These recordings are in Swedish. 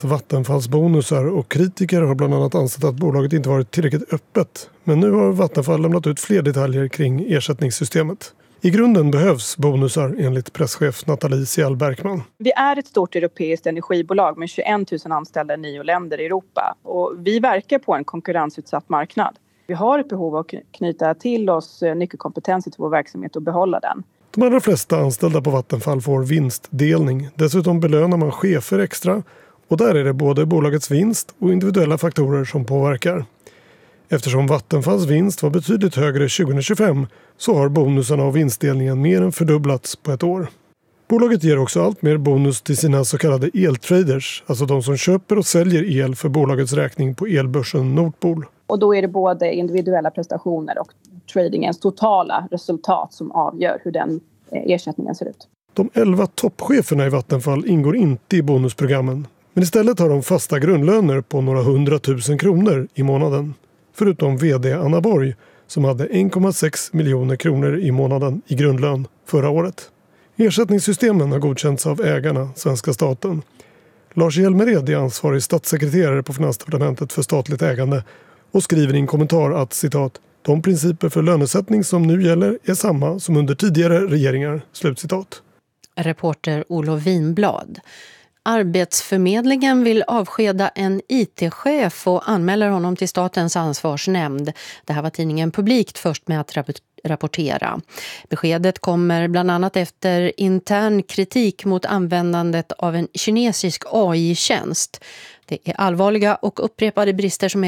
Vattenfalls bonusar och kritiker har bland annat ansett att bolaget inte varit tillräckligt öppet. Men nu har Vattenfall lämnat ut fler detaljer kring ersättningssystemet. I grunden behövs bonusar enligt presschef Nathalie Sial-Berkman. Vi är ett stort europeiskt energibolag med 21 000 anställda i 9 länder i Europa. Och vi verkar på en konkurrensutsatt marknad. Vi har ett behov av att knyta till oss nyckelkompetenser till vår verksamhet och behålla den. De allra flesta anställda på Vattenfall får vinstdelning. Dessutom belönar man chefer extra. Och där är det både bolagets vinst och individuella faktorer som påverkar. Eftersom Vattenfalls vinst var betydligt högre 2025 så har bonusarna och vinstdelningen mer än fördubblats på ett år. Bolaget ger också allt mer bonus till sina så kallade eltraders, alltså de som köper och säljer el för bolagets räkning på elbörsen Nordpool. Och då är det både individuella prestationer och tradingens totala resultat som avgör hur den ersättningen ser ut. De 11 toppcheferna i Vattenfall ingår inte i bonusprogrammen. Men istället har de fasta grundlöner på några 100 000 kronor i månaden. Förutom vd Anna Borg som hade 1,6 miljoner kronor i månaden i grundlön förra året. Ersättningssystemen har godkänts av ägarna, svenska staten. Lars Hjälmered är ansvarig statssekreterare på Finansdepartementet för statligt ägande och skriver i en kommentar att citat, de principer för lönesättning som nu gäller är samma som under tidigare regeringar. Slutcitat. Reporter Olof Winblad. Arbetsförmedlingen vill avskeda en IT-chef och anmäler honom till Statens ansvarsnämnd. Det här var tidningen Publikt först med att rapportera. Beskedet kommer bland annat efter intern kritik mot användandet av en kinesisk AI-tjänst. Det är allvarliga och upprepade brister som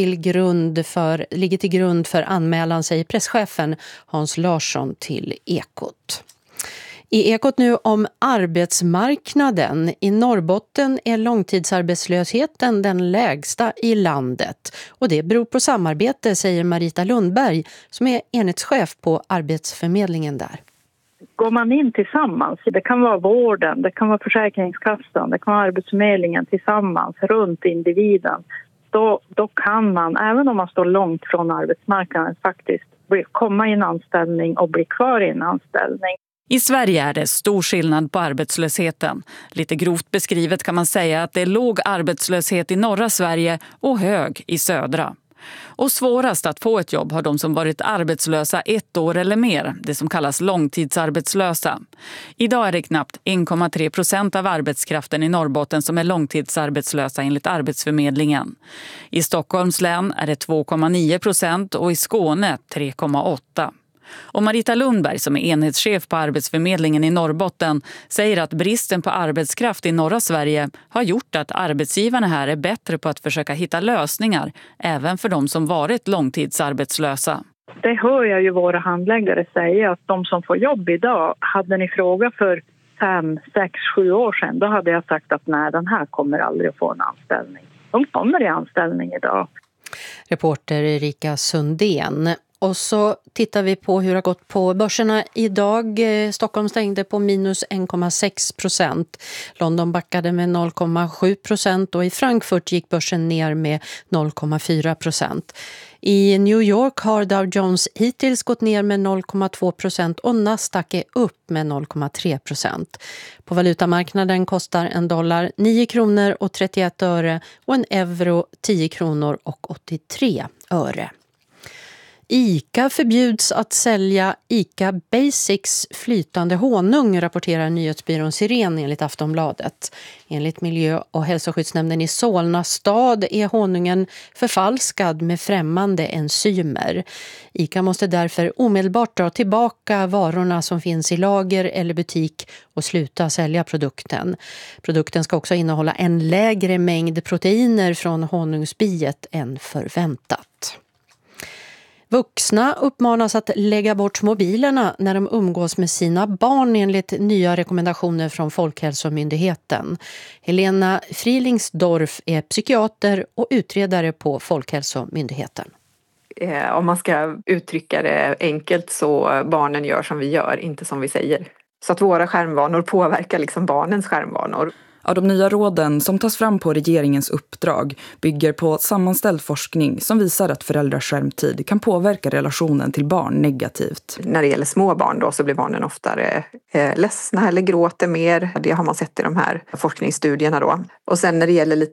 ligger till grund för anmälan, säger presschefen Hans Larsson till Ekot. I Ekot nu om arbetsmarknaden. I Norrbotten är långtidsarbetslösheten den lägsta i landet. Och det beror på samarbete, säger Marita Lundberg som är enhetschef på Arbetsförmedlingen där. Går man in tillsammans, det kan vara vården, det kan vara Försäkringskassan, det kan vara Arbetsförmedlingen tillsammans runt individen. Då kan man, även om man står långt från arbetsmarknaden, faktiskt komma i en anställning och bli kvar i en anställning. I Sverige är det stor skillnad på arbetslösheten. Lite grovt beskrivet kan man säga att det är låg arbetslöshet i norra Sverige och hög i södra. Och svårast att få ett jobb har de som varit arbetslösa 1 år eller mer, det som kallas långtidsarbetslösa. Idag är det knappt 1,3% av arbetskraften i Norrbotten som är långtidsarbetslösa enligt Arbetsförmedlingen. I Stockholms län är det 2,9% och i Skåne 3,8%. Och Marita Lundberg som är enhetschef på Arbetsförmedlingen i Norrbotten säger att bristen på arbetskraft i norra Sverige har gjort att arbetsgivarna här är bättre på att försöka hitta lösningar även för de som varit långtidsarbetslösa. Det hör jag ju våra handläggare säga, att de som får jobb idag, hade ni frågat för 5, 6, 7 år sedan, då hade jag sagt att nej, den här kommer aldrig att få en anställning. De kommer i anställning idag. Reporter Erika Sundén. Och så tittar vi på hur det har gått på börserna idag. Stockholm stängde på minus 1,6%. London backade med 0,7% och i Frankfurt gick börsen ner med 0,4%. I New York har Dow Jones hittills gått ner med 0,2% och Nasdaq är upp med 0,3%. På valutamarknaden kostar en dollar 9 kronor och 31 öre och en euro 10 kronor och 83 öre. ICA förbjuds att sälja ICA Basics flytande honung, rapporterar nyhetsbyrån Siren enligt Aftonbladet. Enligt miljö- och hälsoskyddsnämnden i Solna stad är honungen förfalskad med främmande enzymer. ICA måste därför omedelbart dra tillbaka varorna som finns i lager eller butik och sluta sälja produkten. Produkten ska också innehålla en lägre mängd proteiner från honungsbiet än förväntat. Vuxna uppmanas att lägga bort mobilerna när de umgås med sina barn enligt nya rekommendationer från Folkhälsomyndigheten. Helena Frilingsdorf är psykiater och utredare på Folkhälsomyndigheten. Om man ska uttrycka det enkelt så barnen gör som vi gör, inte som vi säger. Så att våra skärmvanor påverkar liksom barnens skärmvanor. Ja, de nya råden som tas fram på regeringens uppdrag bygger på sammanställd forskning som visar att föräldraskärmtid kan påverka relationen till barn negativt. När det gäller små barn då så blir barnen oftare ledsna eller gråter mer. Det har man sett i de här forskningsstudierna då. Och sen när det gäller lite